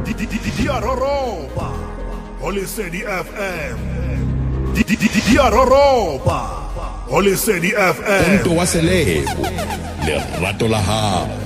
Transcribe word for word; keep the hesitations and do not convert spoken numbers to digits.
Diaroropa o Lesedi F M. Diaroropa o Lesedi F M. Punto wa Selebo, lerato la hao.